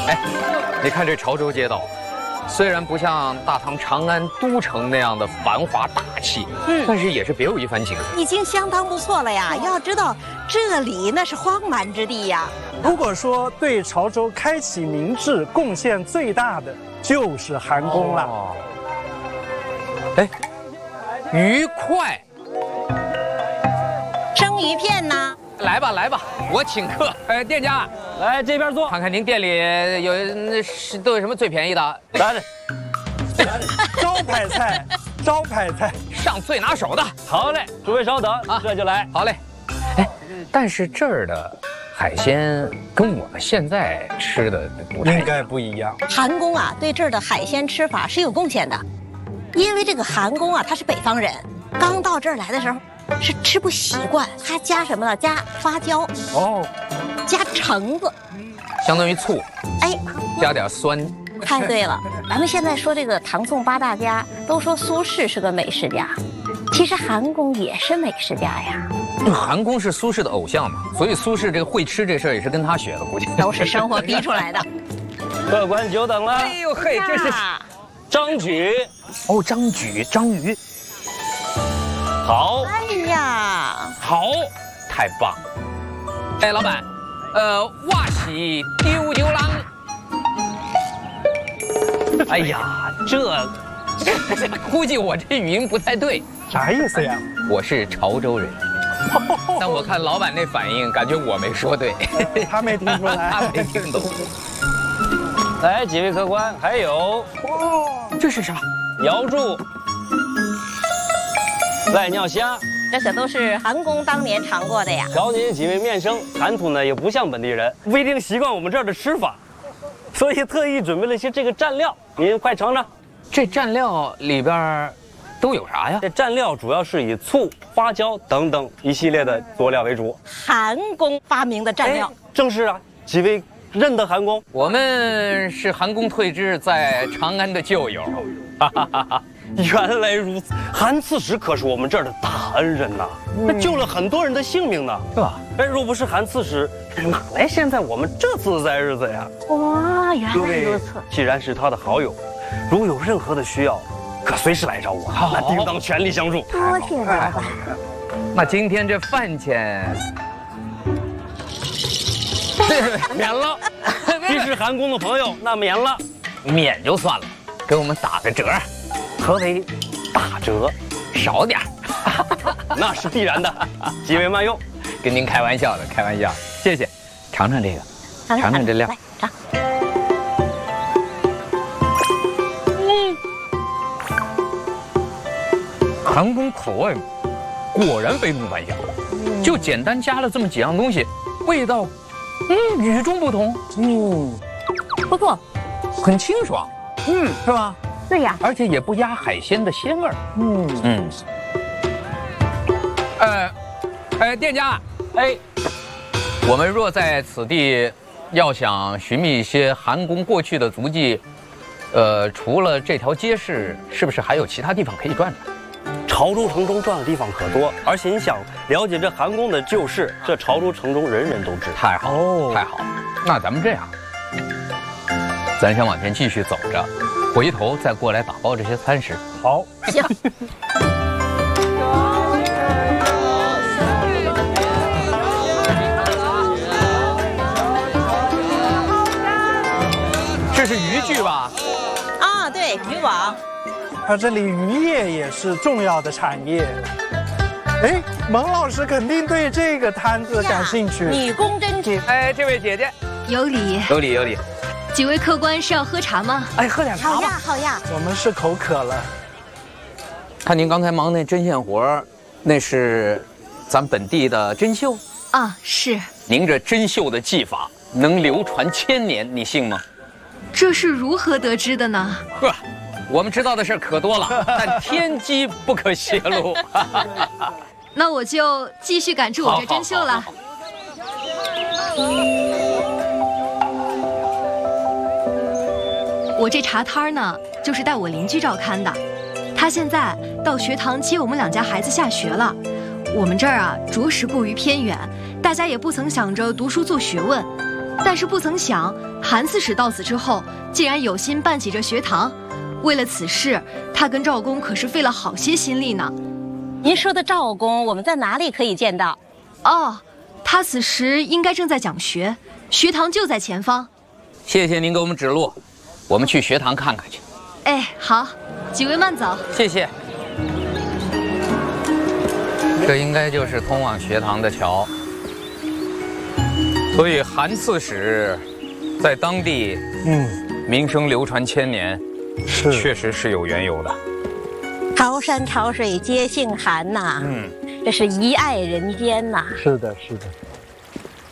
哎，你看这潮州街道，虽然不像大唐长安都城那样的繁华大气，但是也是别有一番景色。 已经相当不错了呀。要知道，这里那是荒蛮之地呀。 如果说对潮州开启明治贡献最大的，就是韩宫了。 哎，愉快。 生鱼片呢？ 来吧，来吧，我请客。店家， 来这边坐， 看看您店里都有什么最便宜的？ 来着， 招牌菜，招牌菜， 上最拿手的。 好嘞，诸位稍等啊，这就来。 好嘞。哎，但是这儿的海鲜跟我们现在吃的不太应该不一样。 韩公啊，对这儿的海鲜吃法是有贡献的，因为这个韩公啊，他是北方人，刚到这儿来的时候是吃不习惯，他加什么呢？加花椒哦， 加橙子， 相当于醋， 哎， 加点酸。 太对了。咱们现在说这个唐宋八大家，都说苏轼是个美食家，其实韩公也是美食家呀。 韩公是苏轼的偶像嘛，所以苏轼这个会吃这事儿也是跟他学的，估计都是生活逼出来的。 客官久等了。 哎呦嘿，这是张举， 哦，张举、章鱼， 好。 哎呀， 好，太棒！哎，老板，瓦西丢丢郎。哎呀，这估计我这语音不太对， 啥意思呀？ 我是潮州人，但我看老板那反应，感觉我没说对， 他没听出来， 他没听懂。 来，几位客官，还有这是啥？ 瑶柱、赖尿虾， 这可都是韩公当年尝过的呀。 瞧您几位面生，谈吐呢也不像本地人，不一定习惯我们这儿的吃法，所以特意准备了一些这个蘸料，您快尝尝。 这蘸料里边都有啥呀？ 这蘸料主要是以醋、花椒等等一系列的佐料为主。 韩公发明的蘸料， 正是啊，几位认得韩公？ 我们是韩公退治在长安的旧友。 哈哈哈哈！原来如此，韩刺史可是我们这儿的大恩人呐，他救了很多人的性命呢， 是吧？ 哎，若不是韩刺史，哪来现在我们这自在日子呀？ 哇，原来如此。 既然是他的好友，如有任何的需要，可随时来找我，那定当全力相助。 多谢老板。 那今天这饭钱， 免了。既是韩公的朋友，那免了， 免就算了，给我们打个折。 何为打折？ 少点儿。 那是必然的。几位慢用， 跟您开玩笑的，开玩笑。谢谢，尝尝这个，尝尝这料。 来尝。 韩公口味果然非同凡响，就简单加了这么几样东西，味道，与众不同。 不错， 很清爽，是吧？ 对呀。 而且也不压海鲜的鲜味儿。店家， 哎， 我们若在此地要想寻觅一些韩公过去的足迹，除了这条街市，是不是还有其他地方可以转转？ 潮州城中转的地方可多，而且你想了解这韩公的旧事，这潮州城中人人都知。 太好了，太好了。那咱们这样，咱先往前继续走着，回头再过来打包这些餐食。 好， 行。 这是渔具吧？ 啊，对，渔网。 它这里渔业也是重要的产业。哎，蒙老师肯定对这个摊子感兴趣。 女工针织。 哎，这位姐姐， 有礼。 有礼有礼。 几位客官是要喝茶吗？ 哎，喝点茶吧。 好呀，好呀。 我们是口渴了。 看您刚才忙那针线活，那是咱本地的针绣啊，是。 您这针绣的技法能流传千年，你信吗？ 这是如何得知的呢？ 呵，我们知道的事可多了，但天机不可泄露。 那我就继续赶住我这针绣了。我这茶摊呢，就是带我邻居照看的。他现在到学堂接我们两家孩子下学了。我们这儿啊，着实过于偏远，大家也不曾想着读书做学问。 但是不曾想，韩刺史到此之后，竟然有心办起这学堂。为了此事，他跟赵公可是费了好些心力呢。 您说的赵公，我们在哪里可以见到？ 哦，他此时应该正在讲学，学堂就在前方。 谢谢您给我们指路，我们去学堂看看去。 哎，好，几位慢走。 谢谢。这应该就是通往学堂的桥，所以韩刺史在当地名声流传千年，确实是有缘由的。 潮山潮水皆姓韩呐，这是一爱人间呐。 是的，是的。